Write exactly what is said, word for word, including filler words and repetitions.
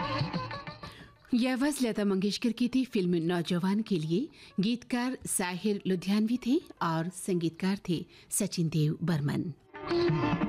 यह आवाज लता मंगेशकर की थी फिल्म नौजवान के लिए। गीतकार साहिर लुधियानवी थे और संगीतकार थे सचिन देव बर्मन।